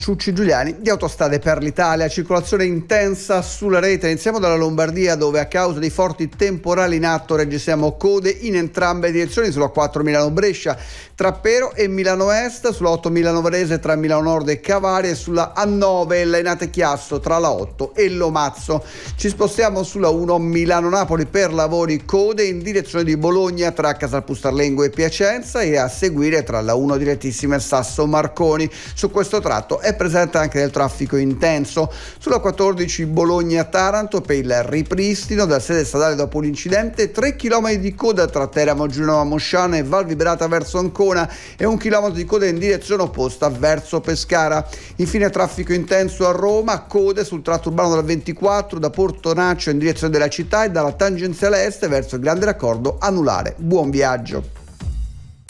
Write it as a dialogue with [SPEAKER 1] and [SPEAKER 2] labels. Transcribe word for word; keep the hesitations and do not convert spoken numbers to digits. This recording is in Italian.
[SPEAKER 1] Ciucci Giuliani di Autostrade per l'Italia. Circolazione intensa sulla rete. Iniziamo dalla Lombardia, dove a causa dei forti temporali in atto registriamo code in entrambe le direzioni sulla quattro Milano-Brescia tra Pero e Milano Est, sulla otto Milano Varese tra Milano Nord e Cavari e sulla A nove Lainate Chiasso tra la otto e Lomazzo. Ci spostiamo sulla uno Milano-Napoli per lavori, code in direzione di Bologna tra Casalpustarlengo e Piacenza e a seguire tra la uno direttissima e Sasso Marconi. Su questo tratto è presente anche del traffico intenso. Sulla quattordici Bologna-Taranto per il ripristino della sede stradale dopo l'incidente, tre chilometri di coda tra Teramo Giunova Mosciana e Val Viberata verso Ancona e un chilometro di coda in direzione opposta verso Pescara. Infine traffico intenso a Roma, code sul tratto urbano della ventiquattro da Portonaccio in direzione della città e dalla tangenziale est verso il Grande Raccordo Anulare. Buon viaggio.